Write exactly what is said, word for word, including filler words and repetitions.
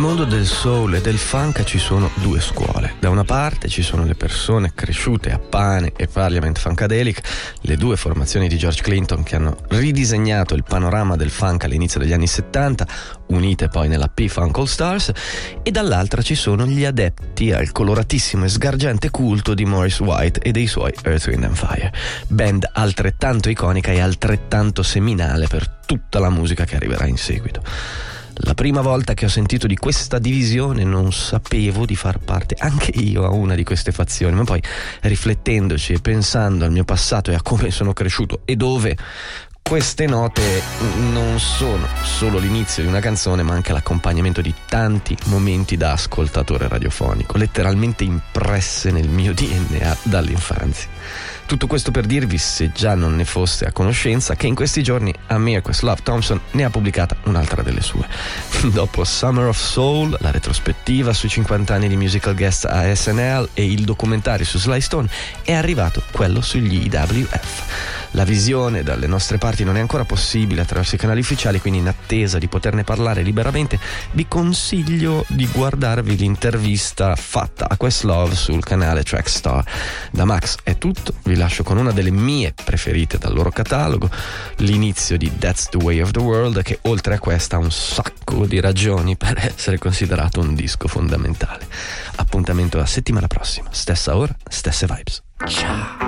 mondo del soul e del funk ci sono due scuole. Da una parte ci sono le persone cresciute a Pane e Parliament Funkadelic, le due formazioni di George Clinton che hanno ridisegnato il panorama del funk all'inizio degli anni settanta, unite poi nella P-Funk All Stars, e dall'altra ci sono gli adepti al coloratissimo e sgargiante culto di Maurice White e dei suoi Earth, Wind and Fire, band altrettanto iconica e altrettanto seminale per tutta la musica che arriverà in seguito. La prima volta che ho sentito di questa divisione non sapevo di far parte anche io a una di queste fazioni, ma poi riflettendoci e pensando al mio passato e a come sono cresciuto e dove, queste note non sono solo l'inizio di una canzone, ma anche l'accompagnamento di tanti momenti da ascoltatore radiofonico, letteralmente impresse nel mio D N A dall'infanzia. Tutto questo per dirvi, se già non ne foste a conoscenza, che in questi giorni Amir Questlove Thompson ne ha pubblicata un'altra delle sue. Dopo Summer of Soul, la retrospettiva sui cinquanta anni di musical guest a S N L e il documentario su Sly Stone, è arrivato quello sugli I W F. La visione dalle nostre parti non è ancora possibile attraverso i canali ufficiali, quindi in attesa di poterne parlare liberamente vi consiglio di guardarvi l'intervista fatta a Questlove sul canale Trackstar. Da Max è tutto, vi lascio con una delle mie preferite dal loro catalogo, l'inizio di That's the Way of the World, che oltre a questa ha un sacco di ragioni per essere considerato un disco fondamentale. Appuntamento a settimana prossima, stessa ora, stesse vibes. Ciao!